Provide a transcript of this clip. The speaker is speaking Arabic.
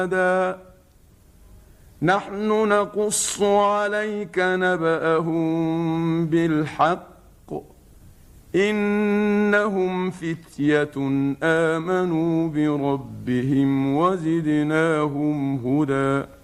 نحن نقص عليك نبأهم بالحق إنهم فتية آمنوا بربهم وزدناهم هدى.